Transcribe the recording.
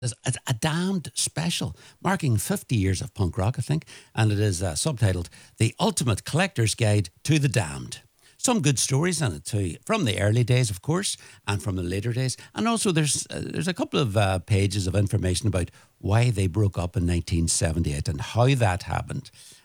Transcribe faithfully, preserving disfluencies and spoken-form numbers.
It's it's a damned special, marking fifty years of punk rock, I think, and it is uh, subtitled The Ultimate Collector's Guide to the Damned. Some good stories in it too, from the early days, of course, and from the later days. And also, there's uh, there's a couple of uh, pages of information about why they broke up in nineteen seventy-eight and how that happened.